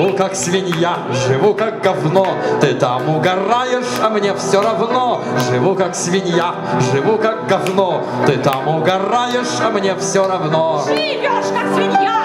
Живу как свинья, живу как говно, ты там угораешь, а мне все равно. Живу как свинья, живу как говно, ты там угораешь, а мне все равно. Живешь как свинья!